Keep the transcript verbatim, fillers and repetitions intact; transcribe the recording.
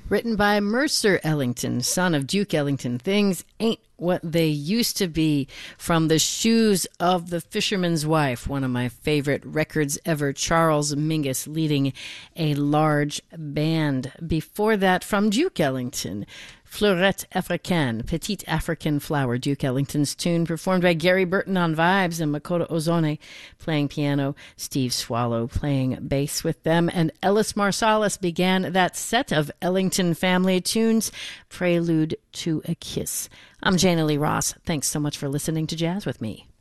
Written by Mercer Ellington, son of Duke Ellington. Things ain't what they used to be, from The Shoes of the Fisherman's Wife, one of my favorite records ever. Charles Mingus leading a large band. Before that, from Duke Ellington, Fleurette Africaine, Petite African Flower, Duke Ellington's tune, performed by Gary Burton on vibes and Makoto Ozone playing piano, Steve Swallow playing bass with them, and Ellis Marsalis began that set of Ellington family tunes, Prelude to a Kiss. I'm Jana Lee Ross. Thanks so much for listening to Jazz with Me.